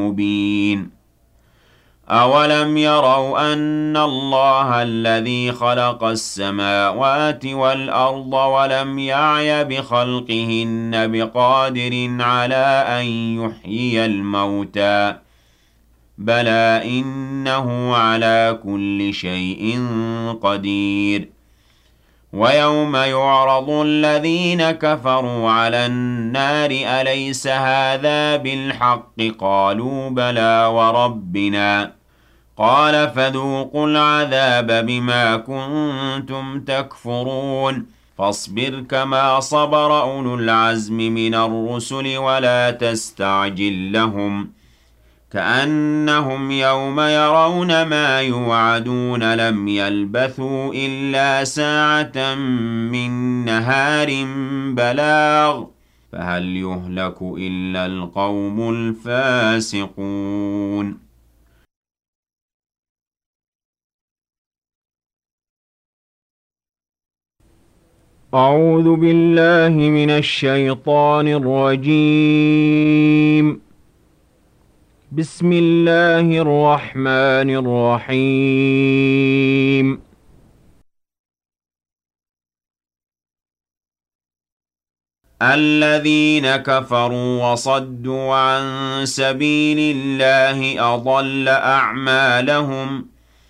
مبين أولم يروا أن الله الذي خلق السماوات والأرض ولم يعي بخلقهن بقادر على أن يحيي الموتى بلى إنه على كل شيء قدير ويوم يعرض الذين كفروا على النار أليس هذا بالحق قالوا بلى وربنا قال فذوقوا العذاب بما كنتم تكفرون فاصبر كما صبر أولو العزم من الرسل ولا تستعجل لهم كأنهم يوم يرون ما يوعدون لم يلبثوا إلا ساعة من نهار بلاغ فهل يهلك إلا القوم الفاسقون أعوذ بالله من الشيطان الرجيم بسم الله الرحمن الرحيم الذين كفروا وصدوا عن سبيل الله أضل أعمالهم